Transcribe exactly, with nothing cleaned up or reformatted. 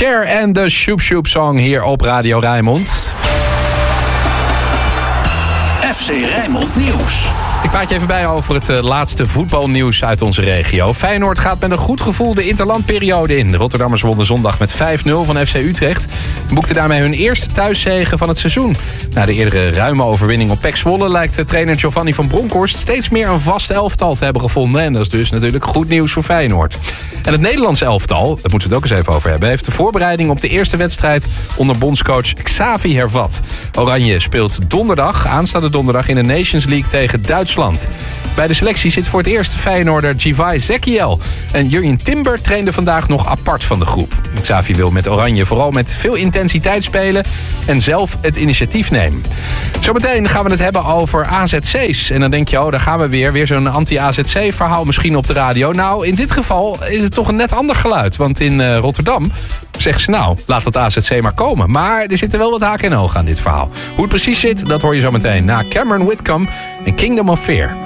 Cher en de Shoop Shoop Song hier op Radio Rijnmond. F C Rijnmond Nieuws. Ik praat je even bij over het uh, laatste voetbalnieuws uit onze regio. Feyenoord gaat met een goed gevoel de interlandperiode in. De Rotterdammers wonnen zondag met vijf nul van F C Utrecht. En boekten daarmee hun eerste thuiszege van het seizoen. Na de eerdere ruime overwinning op P E C Zwolle lijkt de trainer Giovanni van Bronckhorst steeds meer een vast elftal te hebben gevonden. En dat is dus natuurlijk goed nieuws voor Feyenoord. En het Nederlands elftal, daar moeten we het ook eens even over hebben, heeft de voorbereiding op de eerste wedstrijd onder bondscoach Xavi hervat. Oranje speelt donderdag, aanstaande donderdag, in de Nations League tegen Duitsland. Bij de selectie zit voor het eerst Feyenoorder Givay Zekiel. En Jurjen Timber trainde vandaag nog apart van de groep. Xavi wil met Oranje vooral met veel intensiteit spelen en zelf het initiatief nemen. Zometeen gaan we het hebben over A Z C's. En dan denk je, oh, daar gaan we weer. Weer zo'n anti-A Z C-verhaal misschien op de radio. Nou, in dit geval is het toch een net ander geluid. Want in uh, Rotterdam zeggen ze, nou, laat dat A Z C maar komen. Maar er zitten wel wat haken en ogen aan dit verhaal. Hoe het precies zit, dat hoor je zo meteen na Cameron Whitcomb en Kingdom of Fear.